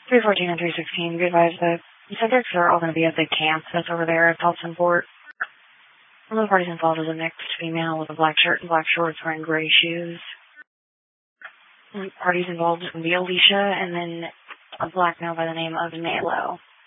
314 and 316, be advised that the subjects are all going to be at the camp that's over there at Pelton Port. One of the parties involved is a mixed female with a black shirt and black shorts wearing gray shoes. One of the parties involved is going to be Alicia, and then a black male by the name of Nalo.